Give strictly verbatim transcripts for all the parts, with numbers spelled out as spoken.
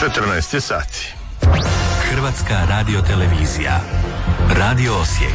četrnaest je sati. Hrvatska radiotelevizija. Radio Osijek.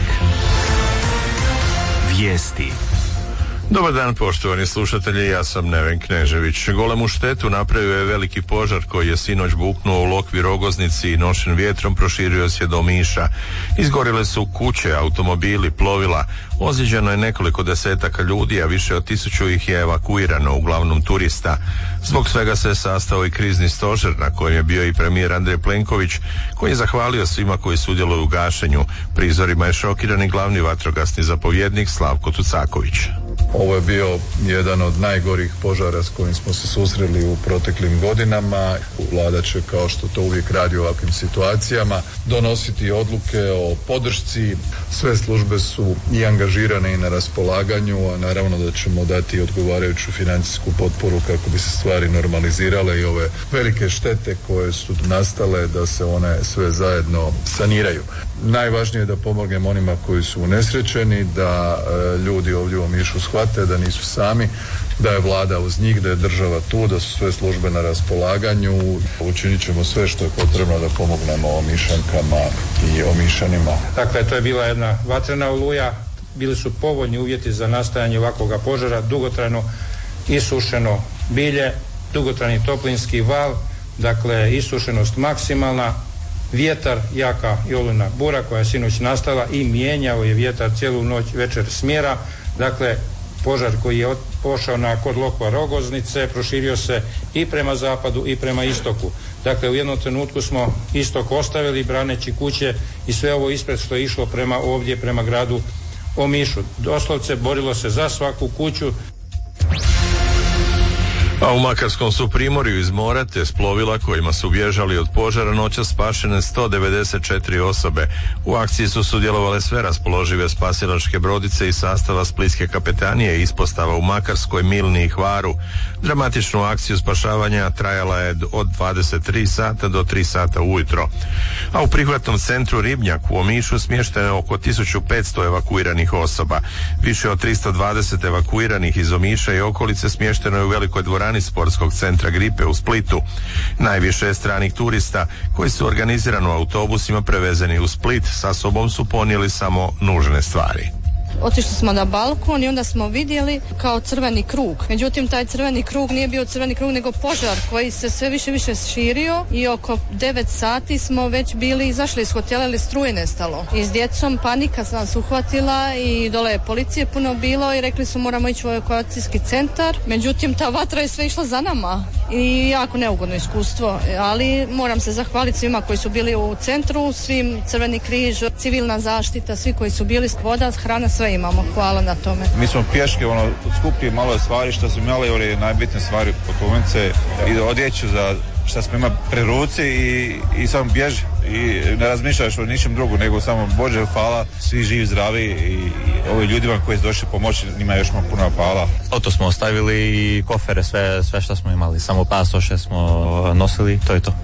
Vijesti. Dobar dan, poštovani slušatelji, ja sam Neven Knežević. Golemu štetu napravio je veliki požar koji je sinoć buknuo u Lokvi Rogoznici i noćnim vjetrom proširio se do Omiša. Izgorile su kuće, automobili, plovila, ozlijeđeno je nekoliko desetaka ljudi, a više od tisuću ih je evakuirano, uglavnom turista. Zbog svega se sastao i krizni stožer na kojem je bio i premijer Andrej Plenković, koji je zahvalio svima koji sudjeluju u gašenju. Prizorima je šokiran i glavni vatrogasni zapovjednik Slavko Tucaković. Ovo je bio jedan od najgorih požara s kojim smo se susreli u proteklim godinama. Vlada će, kao što to uvijek radi u ovakvim situacijama, donositi odluke o podršci. Sve službe su i angažirane i na raspolaganju, a naravno da ćemo dati odgovarajuću financijsku potporu kako bi se stvari normalizirale i ove velike štete koje su nastale da se one sve zajedno saniraju. Najvažnije je da pomognemo onima koji su unesrećeni, da e, ljudi ovdje u Omišu shvate da nisu sami, da je vlada uz njih, da je država tu, da su sve službe na raspolaganju. Učinit ćemo sve što je potrebno da pomognemo Omišankama i Omišanima. Dakle, to je bila jedna vatrena oluja, bili su povoljni uvjeti za nastajanje ovakvoga požara, dugotrajno isušeno bilje, dugotrajni toplinski val, dakle isušenost maksimalna, vjetar, jaka i olujna bura koja je sinoć nastala i mijenjao je vjetar cijelu noć, večer smjera. Dakle, požar koji je pošao na kod Lokva Rogoznice proširio se i prema zapadu i prema istoku. Dakle, u jednom trenutku smo istok ostavili braneći kuće i sve ovo ispred što je išlo prema ovdje, prema gradu Omišu. Doslovce borilo se za svaku kuću. A u Makarskom su primorju iz mora te s plovila kojima su bježali od požara noćas spašene sto devedeset četiri osobe. U akciji su sudjelovale sve raspoložive spasilačke brodice iz sastava Splitske kapetanije i ispostava u Makarskoj, Milni i Hvaru. Dramatičnu akciju spašavanja trajala je od dvadeset tri sata do tri sata ujutro. A u prihvatnom centru Ribnjak u Omišu smješteno je oko tisuću petsto evakuiranih osoba. Više od tristo dvadeset evakuiranih iz Omiša i okolice smješteno je u velikoj dvorani sportskog centra Gripe u Splitu. Najviše je stranih turista koji su organizirano autobusima prevezeni u Split, sa sobom su ponijeli samo nužne stvari. Otišli smo na balkon i onda smo vidjeli kao crveni krug. Međutim, taj crveni krug nije bio crveni krug nego požar koji se sve više više širio i oko devet sati smo već bili izašli iz hotela ili struje nestalo. I s djecom panika nas uhvatila i dole je policije puno bilo i rekli su moramo ići u evakuacijski centar. Međutim, ta vatra je sve išla za nama i jako neugodno iskustvo, ali moram se zahvaliti svima koji su bili u centru, svim Crveni križ, civilna zaštita, svi koji su bili, voda, hrana, sve imamo, hvala na tome. Mi smo pješke, ono, skupili malo stvari što smo imali, ove najbitne stvari, putovnice i odjeću za šta smo imali pre ruci i, i samo bježi i ne razmišljaš o ničem drugu nego samo Bože hvala, svi živi, zdravi i, i ovi ljudima koji su došli pomoći, njima još malo puno hvala. Auto smo ostavili i kofere, sve, sve što smo imali, samo pasoše smo nosili, to je to.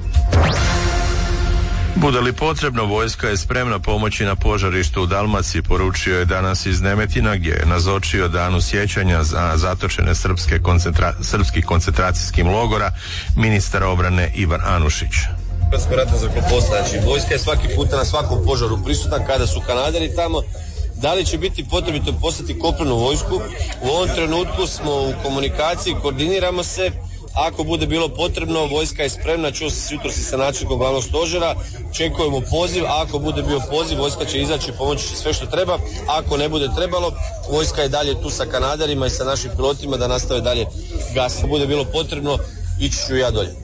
Bude li potrebno, vojska je spremna pomoći na požarištu u Dalmaciji, poručio je danas iz Nemetina gdje je nazočio danu sjećanja za zatočene srpske koncentra, srpskih koncentracijskih logora ministar obrane Ivan Anušić. Hrvatsko ratno zrakoplovstvo, znači vojska je svaki puta na svakom požaru prisutan kada su Kanaderi tamo. Da li će biti potrebito poslati kopnenu vojsku? U ovom trenutku smo u komunikaciji, koordiniramo se. Ako bude bilo potrebno, vojska je spremna, čuo se jutros i sa načelnikom glavnog stožera, čekujemo poziv, a ako bude bio poziv, vojska će izaći, pomoći će sve što treba, ako ne bude trebalo, vojska je dalje tu sa Kanaderima i sa našim pilotima da nastave dalje gas. Ako bude bilo potrebno, ići ću ja dolje.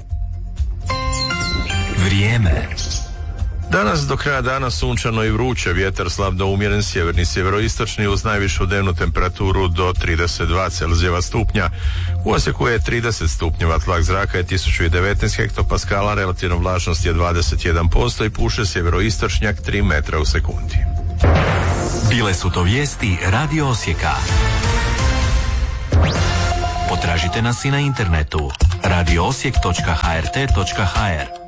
Vrijeme. Danas do kraja dana sunčano i vruće, vjetar slab do umjeren sjeverni sjeveroistočni uz najvišu dnevnu temperaturu do trideset dva Celzijeva stupnja. U Osijeku je trideset stupnjeva, tlak zraka je tisuću devetnaest hektopaskala, relativna vlažnost je dvadeset jedan posto i puše sjeveroistočnjak tri metra u sekundi. Bile su to vijesti Radio Osijeka. Potražite nas i na internetu radio osijek točka h r t točka h r.